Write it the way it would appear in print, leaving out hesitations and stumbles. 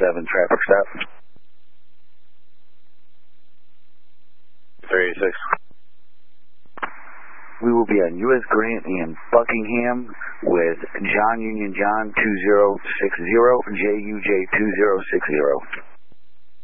traffic stop. 386. We will be on U.S. Grant and Buckingham with John Union John 2060, JUJ 2060.